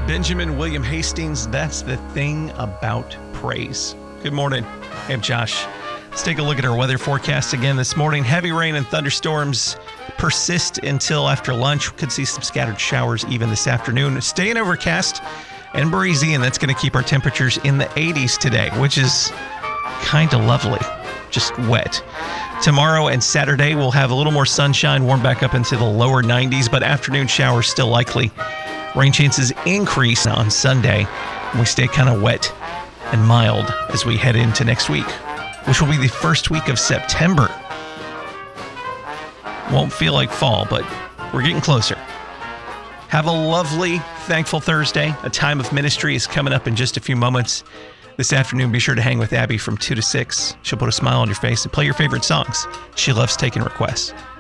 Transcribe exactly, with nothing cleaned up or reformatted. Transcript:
Benjamin William Hastings, that's the thing about praise. Good morning. I'm Josh. Let's take a look at our weather forecast again this morning. Heavy rain and thunderstorms persist until after lunch. We could see some scattered showers even this afternoon. Staying overcast and breezy, and that's going to keep our temperatures in the eighties today, which is kind of lovely, just wet. Tomorrow and Saturday, we'll have a little more sunshine, warm back up into the lower nineties, but afternoon showers still likely. Rain chances increase on Sunday, and we stay kind of wet and mild as we head into next week, which will be the first week of September. Won't feel like fall, but we're getting closer. Have a lovely, thankful Thursday. A time of ministry is coming up in just a few moments. This afternoon, be sure to hang with Abby from two to six. She'll put a smile on your face and play your favorite songs. She loves taking requests.